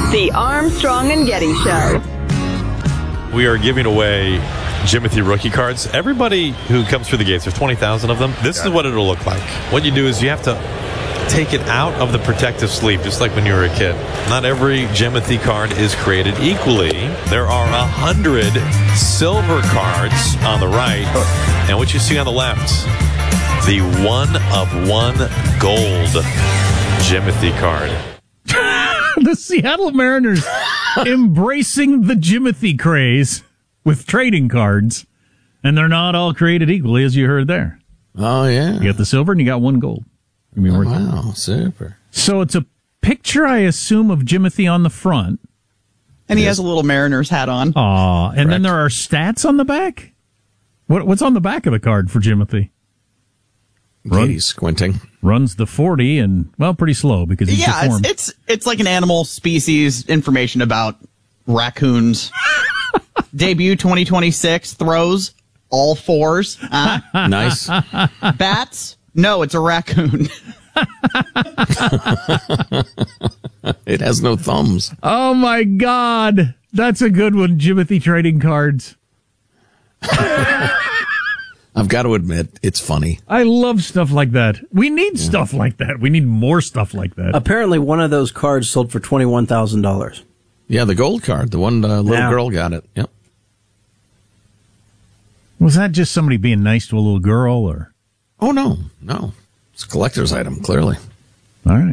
The Armstrong and Getty Show. We are giving away Jimothy rookie cards. Everybody who comes through the gates, there's 20,000 of them. This is what it'll look like. What you do is you have to take it out of the protective sleeve, just like when you were a kid. Not every Jimothy card is created equally. There are 100 silver cards on the right, and what you see on the left, the 1-of-1 gold Jimothy card. The Seattle Mariners embracing the Jimothy craze with trading cards, and they're not all created equally, as you heard there. Oh, yeah. You got the silver and you got one gold. Wow, super. So it's a picture, I assume, of Jimothy on the front. And he has a little Mariners hat on. Aw, and then there are stats on the back? What's on the back of the card for Jimothy? Katie's squinting. Runs the 40 and, well, pretty slow because he's deformed. It's like an animal species information about raccoons. Debut 2026, throws all fours. Nice. Bats? No, it's a raccoon. It has no thumbs. Oh, my God. That's a good one, Jimothy trading cards. I've got to admit, it's funny. I love stuff like that. We need stuff like that. We need more stuff like that. Apparently, one of those cards sold for $21,000. Yeah, the gold card. The one little girl got it. Yep. Was that just somebody being nice to a little girl, or? Oh, no. It's a collector's item, clearly. All right.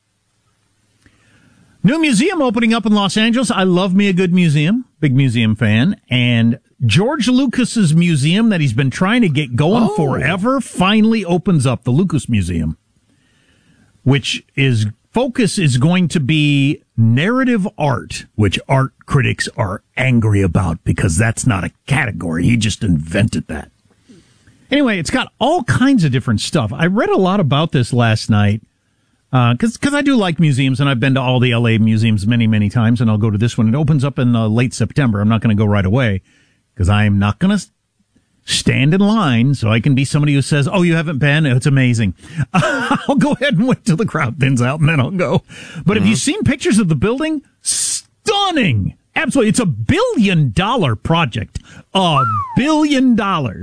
New museum opening up in Los Angeles. I love me a good museum. Big museum fan. And George Lucas's museum that he's been trying to get going forever finally opens up, the Lucas Museum, which is focus is going to be narrative art, which art critics are angry about because that's not a category. He just invented that. Anyway, it's got all kinds of different stuff. I read a lot about this last night because I do like museums, and I've been to all the L.A. museums many, many times, and I'll go to this one. It opens up in late September. I'm not going to go right away because I'm not going to stand in line so I can be somebody who says, oh, you haven't been? It's amazing. I'll go ahead and wait till the crowd thins out, and then I'll go. But have you seen pictures of the building? Stunning. Absolutely. It's $1 billion project. $1 billion.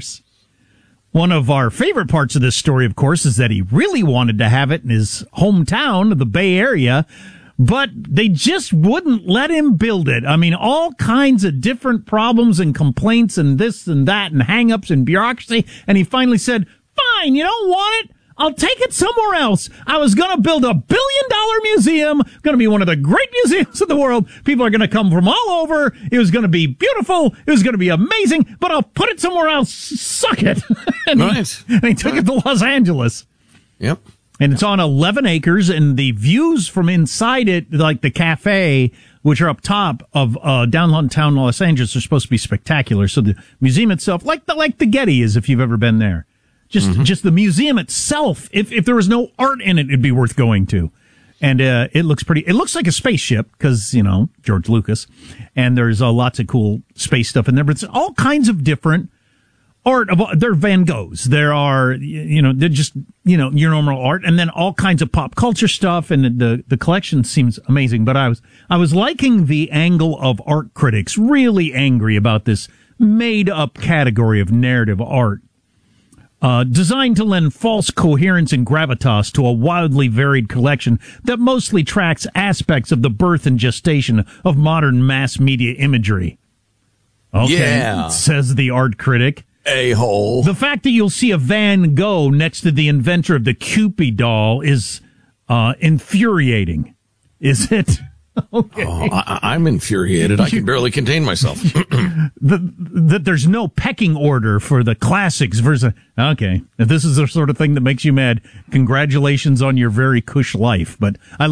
One of our favorite parts of this story, of course, is that he really wanted to have it in his hometown, the Bay Area, but they just wouldn't let him build it. I mean, all kinds of different problems and complaints and this and that and hang-ups and bureaucracy. And he finally said, fine, you don't want it? I'll take it somewhere else. I was going to build $1 billion museum, going to be one of the great museums in the world. People are going to come from all over. It was going to be beautiful. It was going to be amazing, but I'll put it somewhere else. Suck it. And he took it to Los Angeles. Yep. And it's on 11 acres, and the views from inside it, like the cafe, which are up top of downtown Los Angeles, are supposed to be spectacular. So the museum itself, like the Getty is, if you've ever been there. Just the museum itself, if there was no art in it, it'd be worth going to. And it looks pretty. It looks like a spaceship because, George Lucas. And there's lots of cool space stuff in there. But it's all kinds of different art. There are Van Goghs. There are, they're just, your normal art. And then all kinds of pop culture stuff. And the collection seems amazing. But I was liking the angle of art critics really angry about this made up category of narrative art. Designed to lend false coherence and gravitas to a wildly varied collection that mostly tracks aspects of the birth and gestation of modern mass media imagery. Okay, says the art critic. A-hole. The fact that you'll see a Van Gogh next to the inventor of the Cupid doll is infuriating. Is it? Okay. Oh, I'm infuriated. I can barely contain myself. That there's no pecking order for the classics versus... Okay, if this is the sort of thing that makes you mad, congratulations on your very cush life. But I